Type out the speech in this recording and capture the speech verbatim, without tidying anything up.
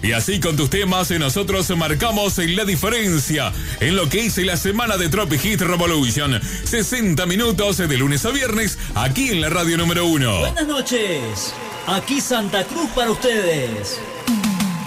Y así con tus temas nosotros marcamos la diferencia en lo que es la semana de Tropic Hit Revolution. sesenta minutos de lunes a viernes aquí en la radio número uno. Buenas noches. Aquí Santa Cruz para ustedes.